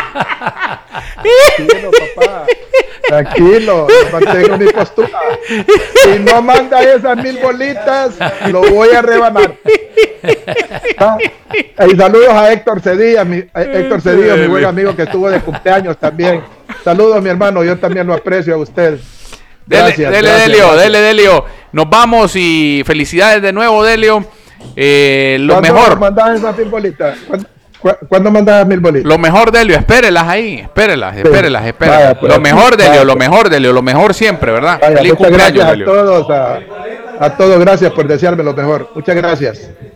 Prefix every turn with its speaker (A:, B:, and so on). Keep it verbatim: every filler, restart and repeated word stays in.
A: Tranquilo, papá. Tranquilo, mantengo mi postura. Si no manda esas mil bolitas, lo voy a rebanar. ¿Ah? Y saludos a Héctor Cedillo, mi, a Héctor Cedillo, mi buen amigo que estuvo de cumpleaños también. Saludos, mi hermano, yo también lo aprecio a usted.
B: Gracias, dele, dele, Delio, gracias. dele, Delio. Nos vamos y felicidades de nuevo, Delio. Eh, lo
A: ¿Cuándo
B: mejor.
A: mandas esas mil bolitas? ¿Cuándo, ¿Cuándo mandas mil bolitas?
B: Lo mejor, Delio, espérelas ahí, espérelas, espérelas, sí. espérelas. Vaya, pues, lo mejor, Delio, vaya, lo mejor, Delio, lo mejor siempre, ¿verdad?
A: Vaya,
B: feliz cumpleaños,
A: gracias
B: Delio.
A: A todos, a, a todos, gracias por desearme lo mejor. Muchas gracias.